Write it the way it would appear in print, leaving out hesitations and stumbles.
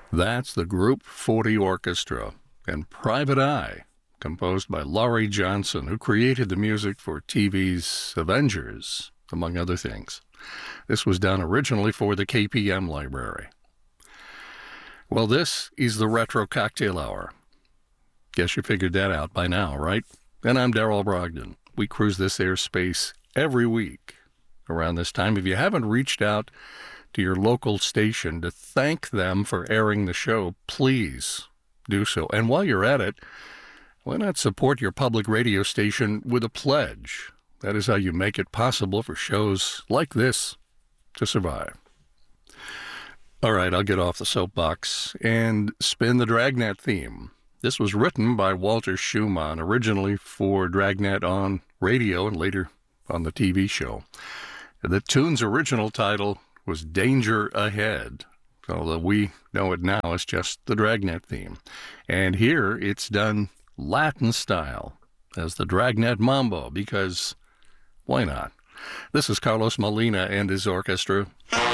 That's the Group 40 Orchestra and Private Eye, composed by Laurie Johnson, who created the music for TV's Avengers, among other things. This was done originally for the KPM library. Well, this is the Retro Cocktail Hour. Guess you figured that out by now, right? And I'm Darrell Brogdon. We cruise this airspace every week around this time. If you haven't reached out to your local station to thank them for airing the show, please do so. And while you're at it, why not support your public radio station with a pledge? That is how you make it possible for shows like this to survive. All right, I'll get off the soapbox and spin the Dragnet theme. This was written by Walter Schumann, originally for Dragnet on radio and later on the TV show. The tune's original title was Danger Ahead, although we know it now as just the Dragnet theme. And here it's done Latin style as the Dragnet Mambo, because why not? This is Carlos Molina and his orchestra.